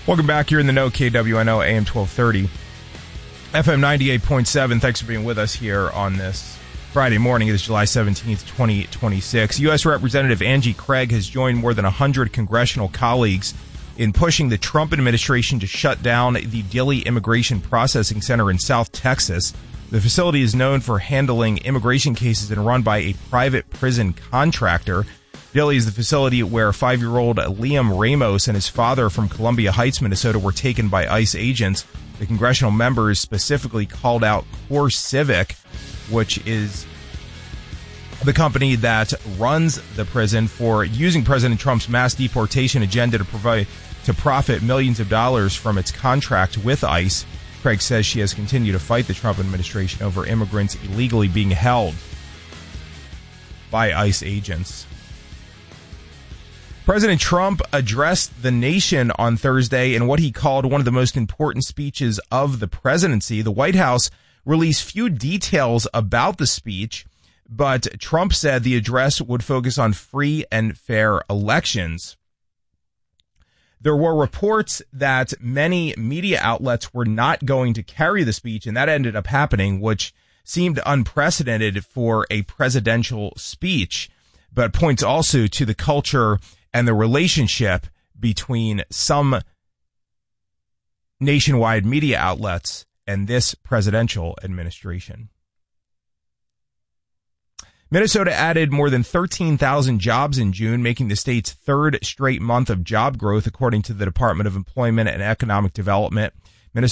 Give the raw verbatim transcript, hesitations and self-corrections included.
Welcome back. You're in the know, K W N O, A M twelve thirty, F M ninety-eight point seven. Thanks for being with us here on this Friday morning. It is July seventeenth, twenty twenty-six. U S. Representative Angie Craig has joined more than one hundred congressional colleagues in pushing the Trump administration to shut down the Dilley Immigration Processing Center in South Texas. The facility is known for handling immigration cases and run by a private prison contractor. Dilley is the facility where five-year-old Liam Ramos and his father from Columbia Heights, Minnesota, were taken by ICE agents. The congressional members specifically called out CoreCivic, which is the company that runs the prison, for using President Trump's mass deportation agenda to provide to profit millions of dollars from its contract with ICE. Craig says she has continued to fight the Trump administration over immigrants illegally being held by ICE agents. President Trump addressed the nation on Thursday in what he called one of the most important speeches of the presidency. The White House released few details about the speech, but Trump said the address would focus on free and fair elections. There were reports that many media outlets were not going to carry the speech, and that ended up happening, which seemed unprecedented for a presidential speech, but points also to the culture and the relationship between some nationwide media outlets and this presidential administration. Minnesota added more than thirteen thousand jobs in June, making the state's third straight month of job growth, according to the Department of Employment and Economic Development.